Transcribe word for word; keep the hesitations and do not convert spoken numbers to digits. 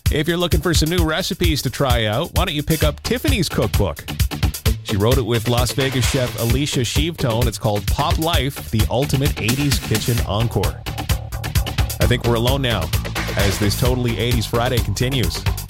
If you're looking for some new recipes to try out, why don't you pick up Tiffany's cookbook? She wrote it with Las Vegas chef Alicia Sheavtone. It's called Pop Life, the Ultimate eighties Kitchen Encore. I think we're alone now as this Totally eighties Friday continues.